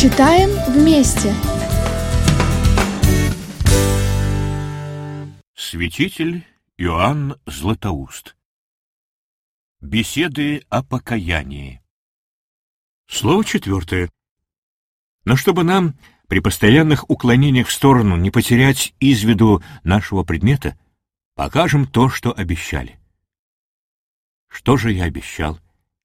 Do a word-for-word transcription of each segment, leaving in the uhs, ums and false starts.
Читаем вместе. Святитель Иоанн Златоуст. Беседы о покаянии. Слово четвертое. Но чтобы нам при постоянных уклонениях в сторону не потерять из виду нашего предмета, покажем то, что обещали. Что же я обещал?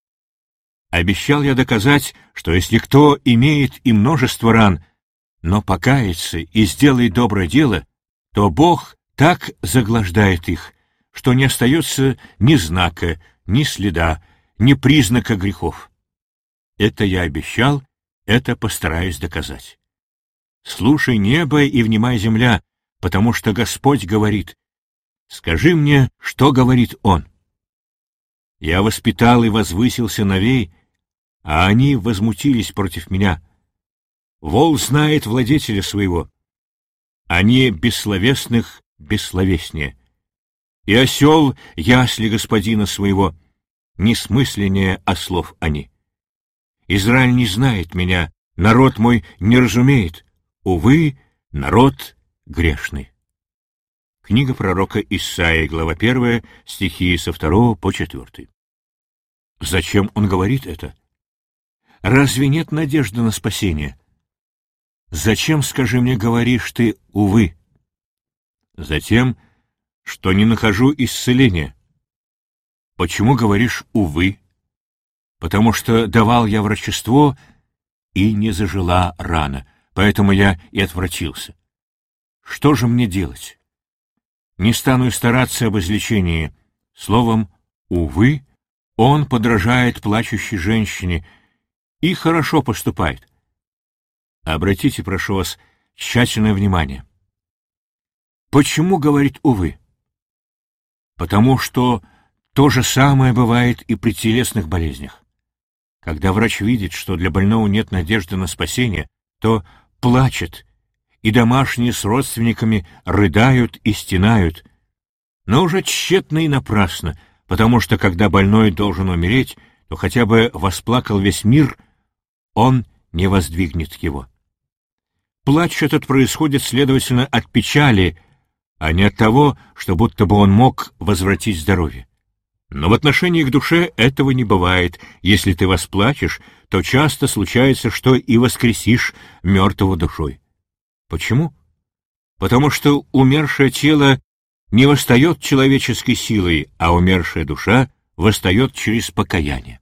Обещал я доказать, что если кто имеет и множество ран, но покается и сделает доброе дело, то Бог так заглаждает их, что не остается ни знака, ни следа, ни признака грехов. Это я обещал, это постараюсь доказать. Слушай небо и внимай земля, потому что Господь говорит. Скажи мне, что говорит Он. Я воспитал и возвысил сыновей, а они возмутились против меня. Вол знает владетеля своего. Они бессловесных бессловеснее. И осел ясли господина своего, несмысленнее ослов они. Израиль не знает меня, народ мой не разумеет. Увы, народ грешный. Книга пророка Исаии, глава первая, стихи со второго по четвертый. Зачем он говорит это? Разве нет надежды на спасение? Зачем, скажи мне, говоришь ты «увы»? Затем, что не нахожу исцеления. Почему говоришь «увы»? Потому что давал я врачество, и не зажила рана, поэтому я и отвратился. Что же мне делать? Не стану и стараться об излечении. Словом, увы, он подражает плачущей женщине и хорошо поступает. Обратите, прошу вас, тщательное внимание. Почему говорит «увы»? Потому что то же самое бывает и при телесных болезнях. Когда врач видит, что для больного нет надежды на спасение, то плачет, и домашние с родственниками рыдают и стенают, но уже тщетно и напрасно, потому что когда больной должен умереть, то хотя бы восплакал весь мир, он не воздвигнет его. Плач этот происходит, следовательно, от печали, а не от того, что будто бы он мог возвратить здоровье. Но в отношении к душе этого не бывает. Если ты восплачешь, то часто случается, что и воскресишь мертвого душой. Почему? Потому что умершее тело не восстает человеческой силой, а умершая душа восстает через покаяние.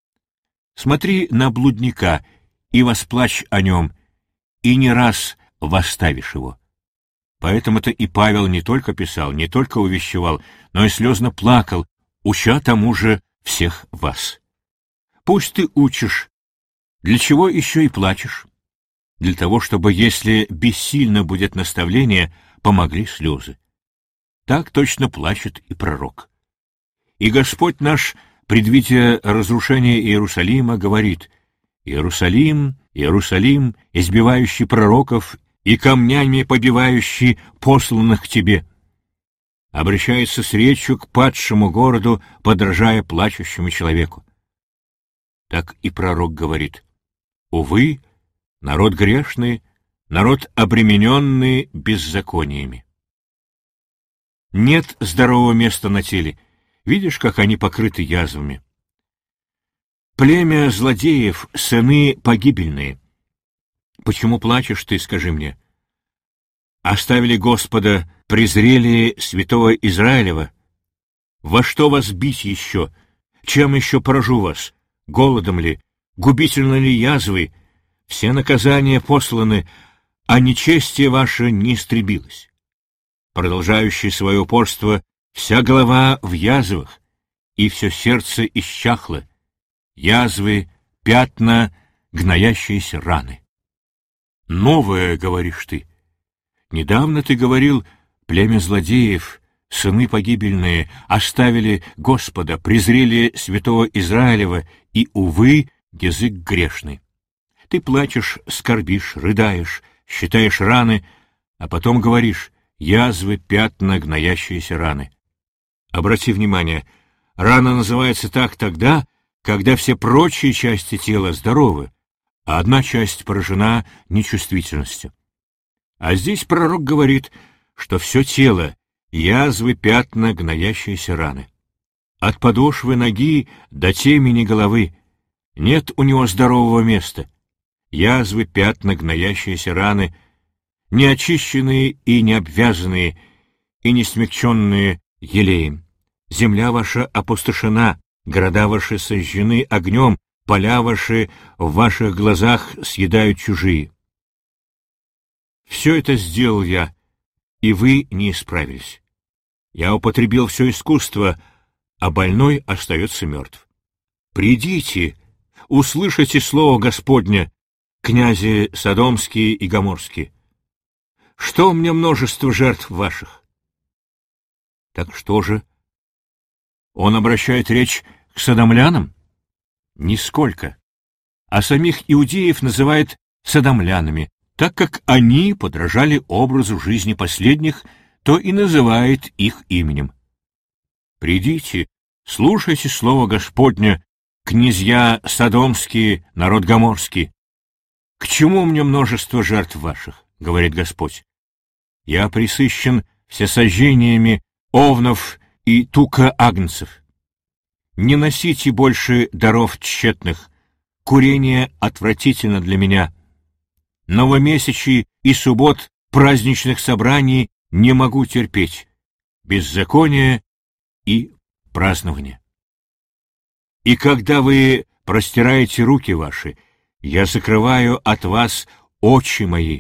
Смотри на блудника и восплачь о нем, и не раз восставишь его. Поэтому-то и Павел не только писал, не только увещевал, но и слезно плакал, уча тому же всех вас. Пусть ты учишь. Для чего еще и плачешь? Для того, чтобы, если бессильно будет наставление, помогли слезы. Так точно плачет и пророк. И Господь наш, предвидя разрушение Иерусалима, говорит: «Иерусалим, Иерусалим, избивающий пророков и камнями побивающий посланных к тебе», обращается с речью к падшему городу, подражая плачущему человеку. Так и пророк говорит: «Увы, народ грешный, народ обремененный беззакониями». Нет здорового места на теле. Видишь, как они покрыты язвами. Племя злодеев, сыны погибельные. Почему плачешь ты, скажи мне? Оставили Господа, презрели святого Израилева. Во что вас бить еще? Чем еще поражу вас? Голодом ли? Губительно ли язвы? Все наказания посланы, а нечестие ваше не истребилось. Продолжающий свое упорство, вся голова в язвах, и все сердце исчахло. Язвы, пятна, гноящиеся раны. Новое, говоришь ты. Недавно ты говорил: племя злодеев, сыны погибельные, оставили Господа, презрели святого Израилева, и, увы, язык грешный. Ты плачешь, скорбишь, рыдаешь, считаешь раны, а потом говоришь: язвы, пятна, гноящиеся раны. Обрати внимание, рана называется так тогда, когда все прочие части тела здоровы, а одна часть поражена нечувствительностью. А здесь пророк говорит, что все тело — язвы, пятна, гноящиеся раны. От подошвы ноги до темени головы нет у него здорового места. Язвы, пятна, гноящиеся раны, неочищенные и не обвязанные, и не смягченные елеем. Земля ваша опустошена, города ваши сожжены огнем, поля ваши в ваших глазах съедают чужие. Все это сделал я, и вы не исправились. Я употребил все искусство, а больной остается мертв. Придите, услышите слово Господне, князи Содомские и Гоморские. Что мне множество жертв ваших? Так что же? Он обращает речь к содомлянам? Нисколько. А самих иудеев называет содомлянами, так как они подражали образу жизни последних, то и называет их именем. Придите, слушайте слово Господне, князья Содомские, народ Гоморский. К чему мне множество жертв ваших, говорит Господь? Я пресыщен всесожжениями овнов и тука агнцев. Не носите больше даров тщетных, курение отвратительно для меня. Новомесячий и суббот праздничных собраний не могу терпеть, беззаконие и празднование. И когда вы простираете руки ваши, я закрываю от вас очи мои.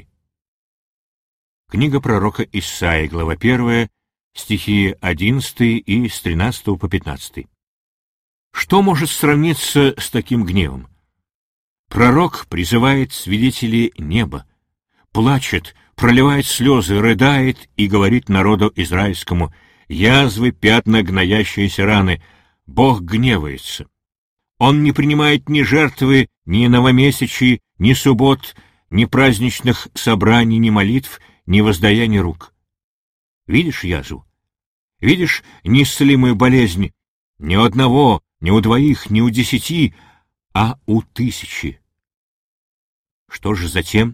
Книга пророка Исаии, глава первая, стихи одиннадцатый и с тринадцатого по пятнадцатый. Что может сравниться с таким гневом? Пророк призывает свидетелей неба, плачет, проливает слезы, рыдает и говорит народу израильскому: язвы, пятна, гноящиеся раны, Бог гневается. Он не принимает ни жертвы, ни новомесячий, ни суббот, ни праздничных собраний, ни молитв, ни воздаяния рук. Видишь язву? Видишь неисцелимую болезнь? Ни у одного, ни у двоих, ни у десяти, а у тысячи. Что же затем?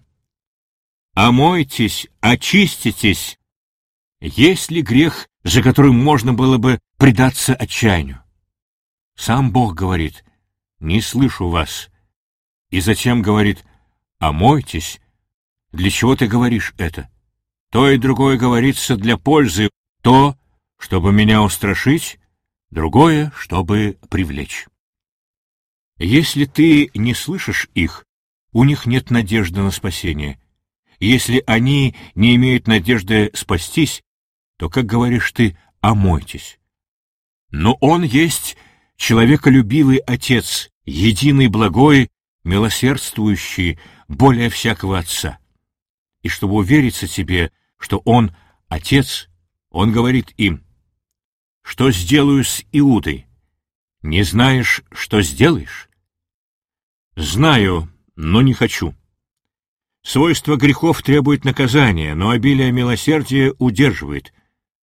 Омойтесь, очиститесь. Есть ли грех, за которым можно было бы предаться отчаянию? Сам Бог говорит: не слышу вас. И затем говорит: омойтесь. Для чего ты говоришь это? То и другое говорится для пользы, то, чтобы меня устрашить, другое, чтобы привлечь. Если ты не слышишь их, у них нет надежды на спасение. Если они не имеют надежды спастись, то, как говоришь ты, омойтесь. Но Он есть человеколюбивый Отец, единый благой, милосердствующий, более всякого Отца. И чтобы увериться тебе, что Он Отец, Он говорит им: что сделаю с Иудой? Не знаешь, что сделаешь? Знаю, но не хочу. Свойство грехов требует наказания, но обилие милосердия удерживает.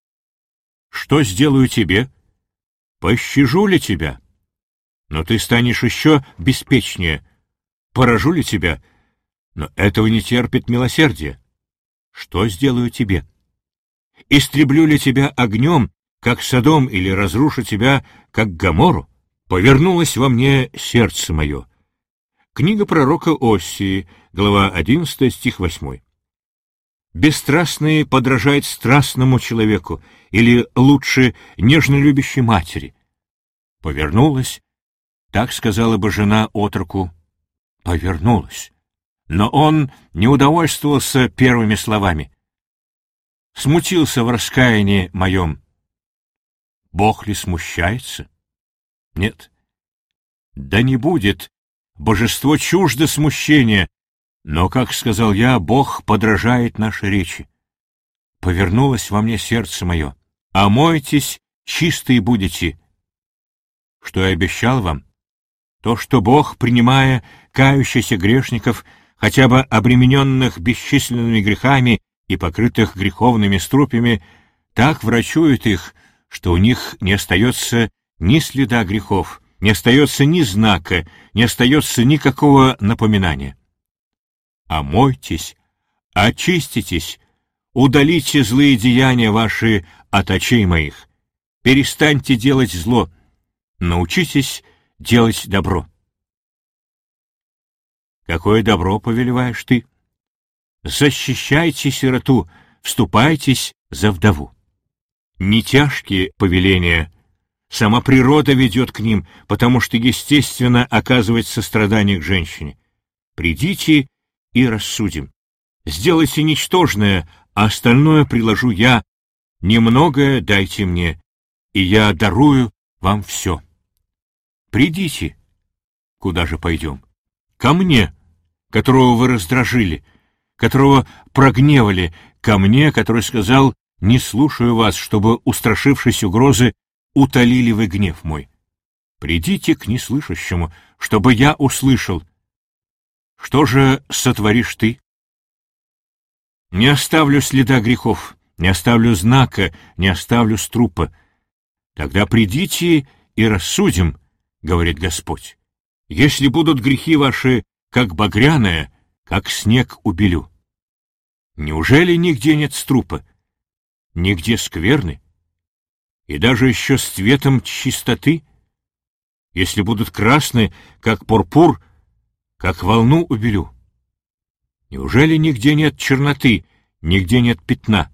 Что сделаю тебе? Пощажу ли тебя? Но ты станешь еще беспечнее. Поражу ли тебя? Но этого не терпит милосердие. Что сделаю тебе? Истреблю ли тебя огнем, как Содом, или разрушу тебя, как Гоморру? Повернулось во мне сердце мое. Книга пророка Осии, глава одиннадцатая, стих восьмой. Бесстрастный подражает страстному человеку, или, лучше, нежно любящей матери. Повернулась, так сказала бы жена отроку, повернулась. Но он не удовольствовался первыми словами. Смутился в раскаянии моем. Бог ли смущается? Нет. Да не будет. Божество чуждо смущения. Но, как сказал я, Бог подражает нашей речи. Повернулось во мне сердце мое. Омойтесь, чистые будете. Что я обещал вам? То, что Бог, принимая кающихся грешников, хотя бы обремененных бесчисленными грехами и покрытых греховными струпьями, так врачует их, что у них не остается ни следа грехов, не остается ни знака, не остается никакого напоминания. омойтесь, очиститесь, удалите злые деяния ваши от очей моих, перестаньте делать зло, научитесь делать добро. Какое добро повелеваешь ты? Защищайте сироту, вступайтесь за вдову. Не тяжкие повеления, сама природа ведет к ним, потому что естественно оказывать сострадание к женщине. Придите и рассудим. Сделайте ничтожное, а остальное приложу я. Немногое дайте мне, и я дарую вам все. Придите. Куда же пойдем? Ко мне, которого вы раздражили, которого прогневали, ко мне, который сказал: «Не слушаю вас, чтобы, устрашившись угрозы, утолили вы гнев мой». Придите к неслышащему, чтобы я услышал. Что же сотворишь ты? Не оставлю следа грехов, не оставлю знака, не оставлю струпа. Тогда придите и рассудим, говорит Господь. Если будут грехи ваши, как багряное, как снег убелю. Неужели нигде нет струпа? Нигде скверны? И даже еще с цветом чистоты? Если будут красны, как пурпур, как волну убелю. Неужели нигде нет черноты, нигде нет пятна?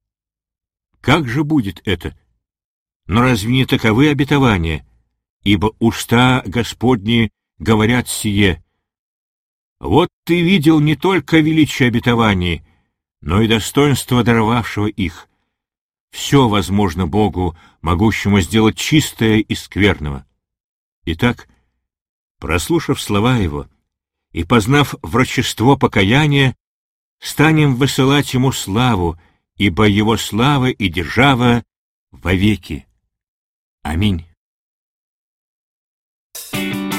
Как же будет это? Но разве не таковы обетования? Ибо уста Господни говорят сие. Вот ты видел не только величие обетований, но и достоинство даровавшего их. Все возможно Богу, могущему сделать чистое из скверного. Итак, прослушав слова Его и познав врачество покаяния, станем высылать Ему славу, ибо Его слава и держава вовеки. Аминь.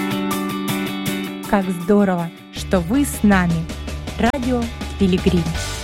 Как здорово, что вы с нами. Радио Пилигрим.